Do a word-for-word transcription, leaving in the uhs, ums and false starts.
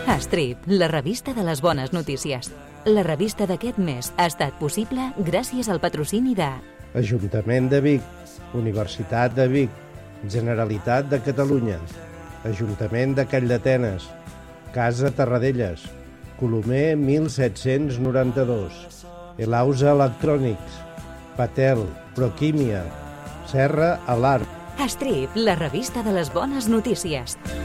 Strip, la revista de les bones notícies. La revista d'aquest mes ha estat possible gràcies al patrocini de Ajuntament de Vic, Universitat de Vic, Generalitat de Catalunya, Ajuntament de Calldetenes, Casa Terradellas, Colomer mil set-cents noranta-dos, Elausa Electrònics, Patel, Proquímia, Serra Alarm. Strip, la revista de les bones notícies.